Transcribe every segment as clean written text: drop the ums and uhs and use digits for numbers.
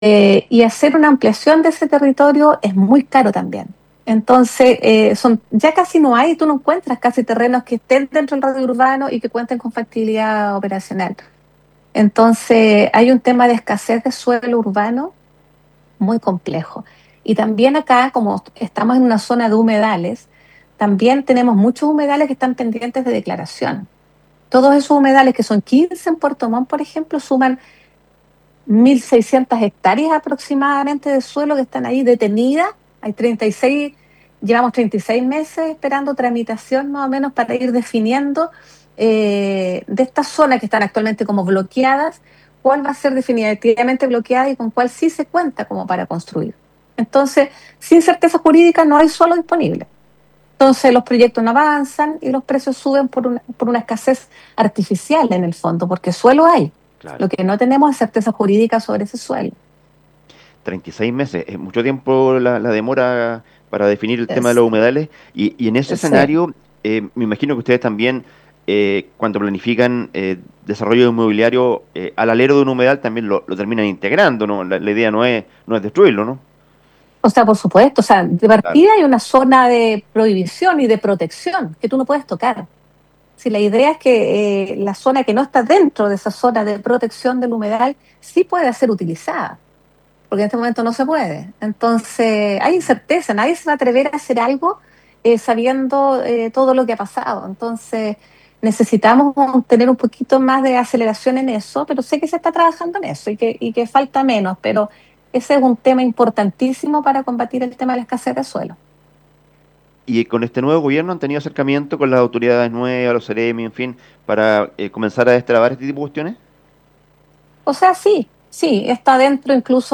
y hacer una ampliación de ese territorio es muy caro también. Entonces, ya casi no hay, tú no encuentras casi terrenos que estén dentro del radio urbano y que cuenten con factibilidad operacional. Entonces, hay un tema de escasez de suelo urbano muy complejo. Y también acá, como estamos en una zona de humedales, también tenemos muchos humedales que están pendientes de declaración. Todos esos humedales, que son 15 en Puerto Montt, por ejemplo, suman 1.600 hectáreas aproximadamente de suelo que están ahí detenidas. Hay 36, llevamos 36 meses esperando tramitación más o menos para ir definiendo de estas zonas que están actualmente como bloqueadas, cuál va a ser definitivamente bloqueada y con cuál sí se cuenta como para construir. Entonces, sin certeza jurídica no hay suelo disponible. Entonces los proyectos no avanzan y los precios suben por una escasez artificial en el fondo, porque suelo hay. Claro. Lo que no tenemos es certeza jurídica sobre ese suelo. 36 meses, es mucho tiempo la demora para definir el tema de Es, los humedales. Y en ese es, eh, escenario, me imagino que ustedes también, cuando planifican desarrollo inmobiliario, al alero de un humedal también lo terminan integrando, ¿no? La idea no es destruirlo, ¿no? o sea, por supuesto, o sea, de Claro. partida hay una zona de prohibición y de protección que tú no puedes tocar. Si la idea es que la zona que no está dentro de esa zona de protección del humedal sí puede ser utilizada, porque en este momento no se puede. Entonces, hay incerteza, nadie se va a atrever a hacer algo sabiendo todo lo que ha pasado. Entonces, necesitamos tener un poquito más de aceleración en eso, pero sé que se está trabajando en eso y que falta menos, pero ese es un tema importantísimo para combatir el tema de la escasez de suelo. Y con este nuevo gobierno han tenido acercamiento con las autoridades nuevas, los Ceremi, en fin, para comenzar a destrabar este tipo de cuestiones. O sea, sí, sí, está dentro incluso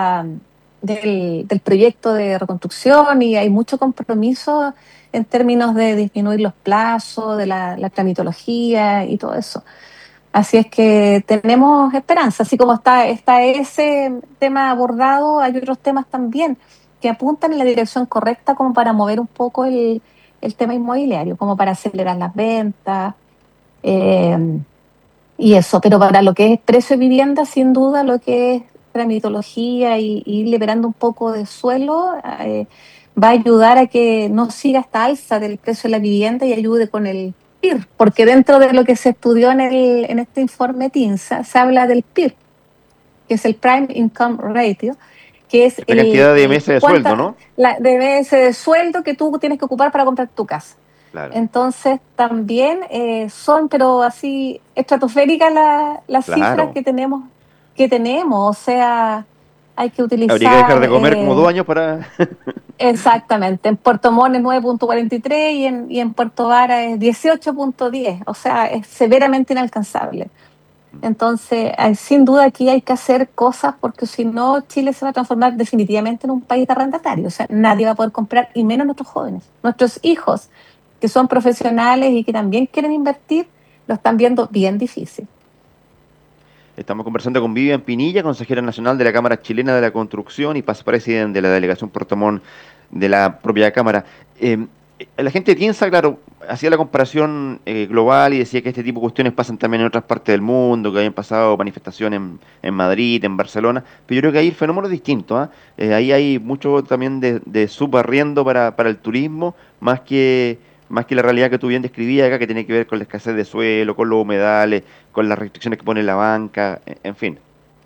del proyecto de reconstrucción y hay mucho compromiso en términos de disminuir los plazos, de la tramitología y todo eso. Así es que tenemos esperanza, así como está ese tema abordado, hay otros temas también que apuntan en la dirección correcta como para mover un poco el tema inmobiliario, como para acelerar las ventas. eh, y eso, pero para lo que es precio de vivienda, sin duda, lo que es tramitología y ir liberando un poco de suelo, va a ayudar a que no siga esta alza del precio de la vivienda y ayude con el PIR, porque dentro de lo que se estudió en este informe TINSA, se habla del PIR, que es el Prime Income Ratio, que es La cantidad de meses de sueldo, ¿no? la de ese sueldo que tú tienes que ocupar para comprar tu casa. Claro, Entonces también son, pero así, estratosféricas las cifras claro. que tenemos. O sea, hay que Habría que dejar utilizar de comer como 2 años para... exactamente. En Puerto Montt es 9,43 y en Puerto Vara es 18,10. O sea, es severamente inalcanzable. Entonces, sin duda aquí hay que hacer cosas porque si no, Chile se va a transformar definitivamente en un país de arrendatario. O sea, nadie va a poder comprar, y menos nuestros jóvenes. Nuestros hijos, que son profesionales y que también quieren invertir, lo están viendo bien difícil. Estamos conversando con Vivian Pinilla, consejera nacional de la Cámara Chilena de la Construcción y presidente de la delegación Puerto Montt de la propia Cámara. Eh, la gente piensa, claro, hacía la comparación global y decía que este tipo de cuestiones pasan también en otras partes del mundo, que hayan pasado manifestaciones en Madrid, en Barcelona, pero yo creo que hay fenómenos distintos. ¿Ah? Ahí hay mucho también de subarriendo para el turismo, más que la realidad que tú bien describías acá, que tiene que ver con la escasez de suelo, con los humedales, con las restricciones que pone la banca, en fin.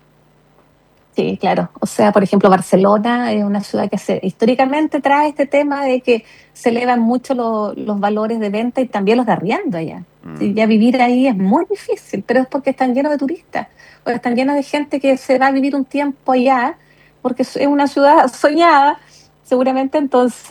Sí, claro. O sea, por ejemplo, Barcelona es una ciudad que históricamente trae este tema de que se elevan mucho los valores de venta y también los de arriendo allá. Sí, Mm, ya vivir ahí es muy difícil, pero es porque están llenos de turistas o están llenos de gente que se va a vivir un tiempo allá porque es una ciudad soñada, seguramente. Entonces,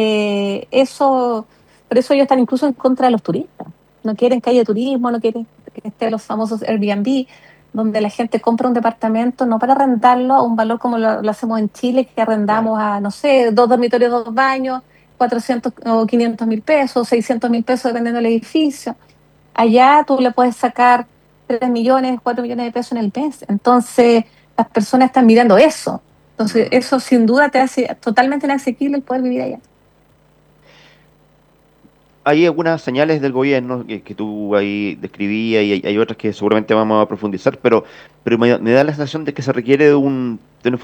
por eso ellos están incluso en contra de los turistas. No quieren que haya turismo, no quieren que estén los famosos Airbnb donde la gente compra un departamento no para arrendarlo a un valor como lo hacemos en Chile, que claro. arrendamos a, no sé, 2 dormitorios, 2 baños, 400 o 500.000 pesos, 600.000 pesos, dependiendo del edificio. Allá tú le puedes sacar 3 millones, 4 millones de pesos en el mes. Entonces, las personas están mirando eso. Entonces, Mm. eso sin duda te hace totalmente inasequible el poder vivir allá. hay algunas señales del gobierno que tú ahí describías y hay otras que seguramente vamos a profundizar, pero me da la sensación de que se requiere de un